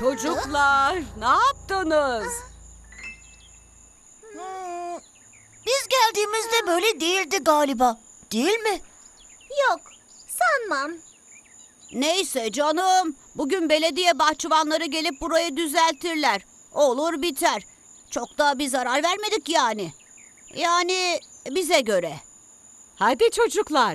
Çocuklar, ne yaptınız? Biz geldiğimizde böyle değildi galiba. Değil mi? Yok, sanmam. Neyse canım, bugün belediye bahçıvanları gelip burayı düzeltirler. Olur biter. Çok da bir zarar vermedik yani. Yani bize göre. Hadi çocuklar,